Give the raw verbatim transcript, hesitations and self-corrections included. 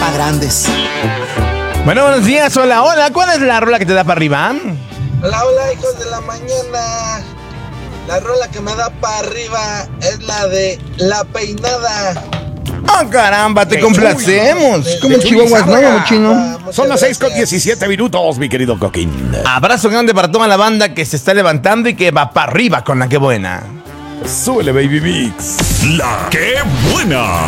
para grandes. Bueno, buenos días, hola, hola. ¿Cuál es la rola que te da para arriba? Hola, hola, hijos de la mañana. La rola que me da para arriba es la de La Peinada. ¡Oh, caramba! ¡Te ¡Qué complacemos! chulo! ¿Cómo ¡De chihuahuas, Chuy no, Saga! chino? Muchas Son las seis con gracias. diecisiete minutos, mi querido Coquín. Abrazo grande para toda la banda que se está levantando y que va para arriba con la que buena. Súbele, Baby Mix. La que buena.